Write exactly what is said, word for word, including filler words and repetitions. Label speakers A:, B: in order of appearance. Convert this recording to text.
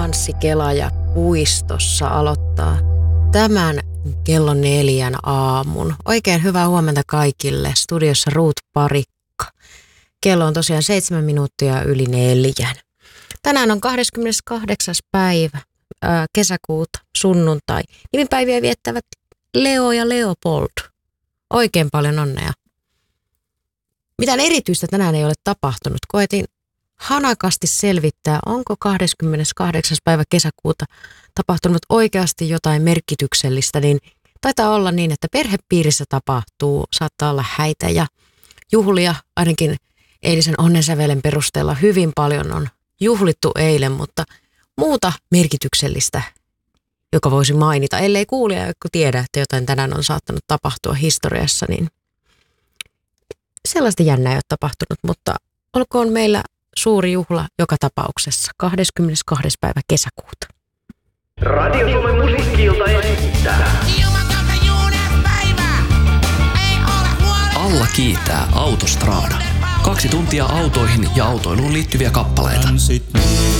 A: Anssi Kelaja puistossa aloittaa tämän kello neljän aamun. Oikein hyvää huomenta kaikille. Studiossa Ruut Parikka. Kello on tosiaan seitsemän minuuttia yli neljän. Tänään on kahdeskymmeneskahdeksas päivä ää, kesäkuuta, sunnuntai. Nimipäiviä viettävät Leo ja Leopold. Oikein paljon onnea. Mitään erityistä tänään ei ole tapahtunut. Koetin hanakasti selvittää, onko kahdeskymmeneskahdeksas päivä kesäkuuta tapahtunut oikeasti jotain merkityksellistä, niin taitaa olla niin, että perhepiirissä tapahtuu, saattaa olla häitä ja juhlia, ainakin eilisen onnensävelen perusteella hyvin paljon on juhlittu eilen, mutta muuta merkityksellistä, joka voisi mainita, ellei kuulija joku tiedä, että jotain tänään on saattanut tapahtua historiassa, niin sellaista jännää ei ole tapahtunut, mutta olkoon meillä suuri juhla joka tapauksessa, kahdeskymmenestoinen päivä kesäkuuta.
B: Radio Suomen musiikki-ilta esittää.
C: Alla kiitää Autostrada. Kaksi tuntia autoihin ja autoiluun liittyviä kappaleita.